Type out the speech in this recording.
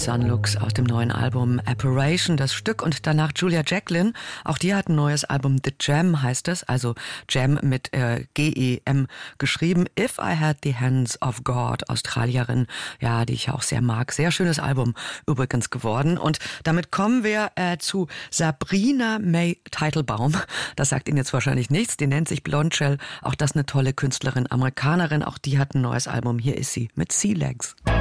Sunlux aus dem neuen Album Apparition, das Stück, und danach Julia Jacklin. Auch die hat ein neues Album, The Gem heißt es, also Gem mit G-E-M geschrieben. If I Had the Hands of God, Australierin, ja, die ich auch sehr mag. Sehr schönes Album übrigens geworden. Und damit kommen wir zu Sabrina May Teitelbaum. Das sagt Ihnen jetzt wahrscheinlich nichts. Die nennt sich Blonde Shell. Auch das eine tolle Künstlerin, Amerikanerin. Auch die hat ein neues Album. Hier ist sie mit Sea Legs.